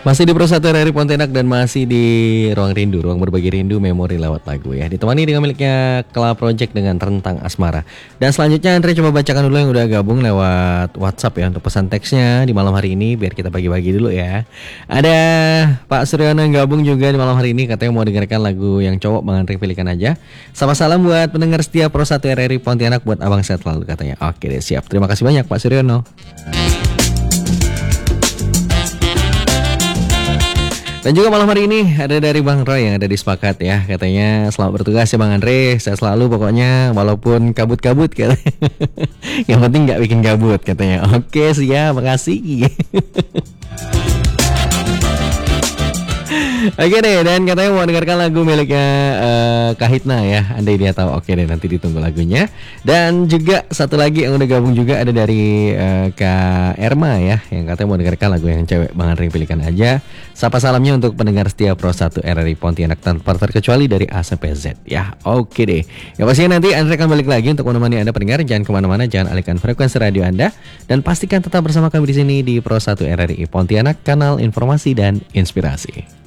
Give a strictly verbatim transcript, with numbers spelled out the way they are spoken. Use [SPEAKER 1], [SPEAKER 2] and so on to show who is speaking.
[SPEAKER 1] Masih di Pro satu R R I Pontianak dan masih di Ruang Rindu, Ruang Berbagi Rindu Memori lewat lagu ya. Ditemani dengan miliknya Kala Project dengan Rentang Asmara. Dan selanjutnya Andre coba bacakan dulu yang udah gabung lewat WhatsApp ya untuk pesan teksnya di malam hari ini biar kita bagi-bagi dulu ya. Ada Pak Suryono yang gabung juga di malam hari ini, katanya mau dengarkan lagu yang cowok Bang Andre pilihkan aja. Sama salam buat pendengar setia Pro satu R R I Pontianak, buat abang sehat selalu katanya. Oke deh, siap. Terima kasih banyak Pak Suryono. Dan juga malam hari ini ada dari Bang Roy yang ada di Sepakat ya. Katanya selamat bertugas ya Bang Andre, saya selalu pokoknya walaupun kabut-kabut katanya. Yang penting gak bikin kabut katanya. Oke siap, makasih. Oke deh, dan katanya mau dengarkan lagu miliknya uh, Kahitna ya. Andai dia tahu. Oke deh, nanti ditunggu lagunya. Dan juga satu lagi yang udah gabung juga ada dari uh, Kak Erma ya, yang katanya mau dengarkan lagu yang cewek Bang Andre pilihkan aja. Sapa salamnya untuk pendengar setia Pro satu R R I Pontianak tanpa terkecuali dari A sampai Z ya. Oke deh. Ya pastinya nanti Andre akan balik lagi untuk menemani Anda pendengar. Jangan kemana-mana, jangan alihkan frekuensi radio Anda, dan pastikan tetap bersama kami di sini di Pro satu R R I Pontianak, kanal informasi dan inspirasi.